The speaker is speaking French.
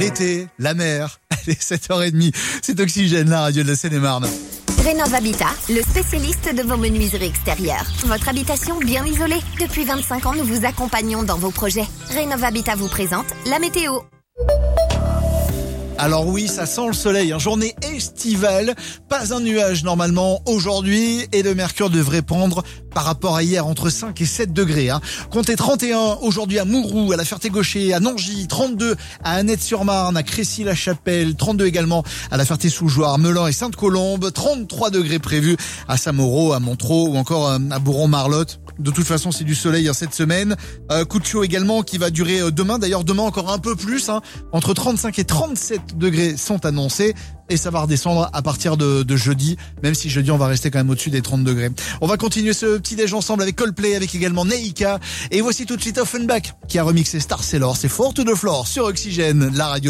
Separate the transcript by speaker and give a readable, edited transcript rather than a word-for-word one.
Speaker 1: l'été, la mer. Allez, 7h30, c'est Oxygène, la radio de la Seine-et-Marne.
Speaker 2: Rénov Habitat, le spécialiste de vos menuiseries extérieures. Votre habitation bien isolée. Depuis 25 ans, nous vous accompagnons dans vos projets. Rénov Habitat vous présente la météo.
Speaker 1: Alors oui, ça sent le soleil, journée estivale, pas un nuage normalement aujourd'hui et le mercure devrait prendre par rapport à hier entre 5 et 7 degrés. Comptez 31 aujourd'hui à Mouroux, à la Ferté-Gaucher, à Nangy, 32 à Annette-sur-Marne, à Crécy-la-Chapelle, 32 également à la Ferté-sous-Jouarre, Melun et Sainte-Colombe, 33 degrés prévus à Saint-Mauro, à Montreux ou encore à Bourron-Marlotte. De toute façon, c'est du soleil cette semaine. Coup de chaud également qui va durer demain. D'ailleurs, demain encore un peu plus. Entre 35 et 37 degrés sont annoncés. Et ça va redescendre à partir de jeudi. Même si jeudi, on va rester quand même au-dessus des 30 degrés. On va continuer ce petit déj ensemble avec Coldplay, avec également Neika. Et voici tout de suite Offenbach qui a remixé Star Sailor. C'est Four to the Floor sur Oxygène, la radio.